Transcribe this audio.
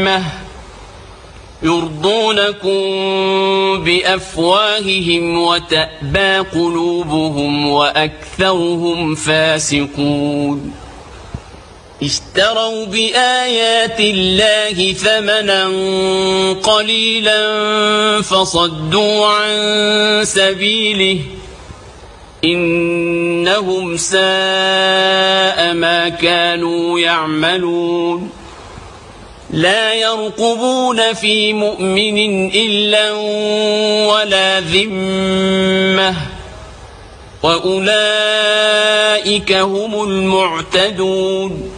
ذمة يرضونكم بأفواههم وتأبى قلوبهم وأكثرهم فاسقون اشتروا بآيات الله ثمنا قليلا فصدوا عن سبيله إنهم ساء ما كانوا يعملون لا يرقبون في مؤمن إلا ولا ذمة وأولئك هم المعتدون